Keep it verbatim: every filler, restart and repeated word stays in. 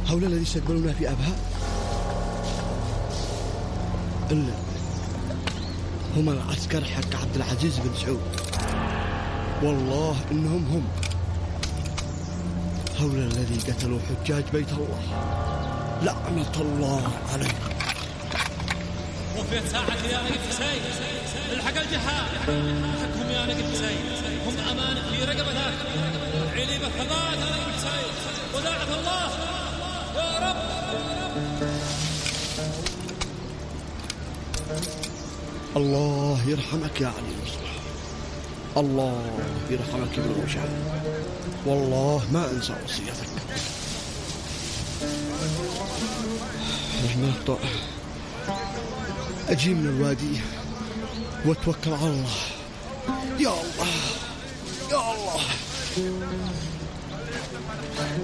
هؤلاء الذين استقبلونا في أبها إلا هم العسكر حق عبد العزيز بن سعود. والله إنهم هم هؤلاء الذي قتلوا حجاج بيت الله، لعنة الله عليهم. وفي ساعة يا نقد حسين الحق الجحا حقهم يا نقد حسين، هم أمان في رقبتك عيني بالثبات يا نقد حسين، وداعة الله يا رب. الله يرحمك يا علي المصلح، الله يرحمك ابن وشعب، والله ما أنسى وصيتك. رحمة الله أجي من الوادي واتوكل على الله. يا الله يا الله.